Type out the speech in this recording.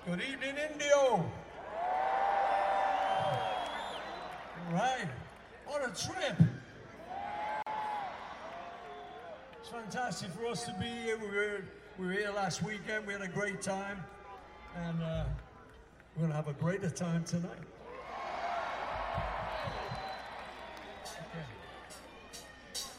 Good evening, Indio. All right. What a trip. It's fantastic for us to be here. We were here last weekend. We had a great time. And we're going to have a greater time tonight. Okay.